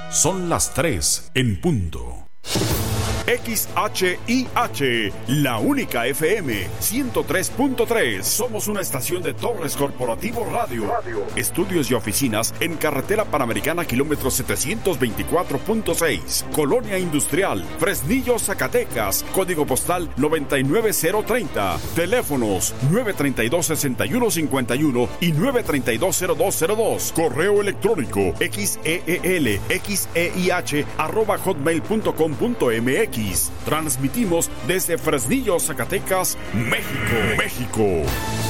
Son las 3 en punto. XHIH, la única FM 103.3. Somos una estación de Torres Corporativo Radio. Estudios y oficinas en Carretera Panamericana, kilómetro 724.6. Colonia Industrial, Fresnillo, Zacatecas. Código postal 99030. Teléfonos 932-6151 y 932-0202. Correo electrónico xeelxeih@hotmail.com.mx. Transmitimos desde Fresnillo, Zacatecas, México.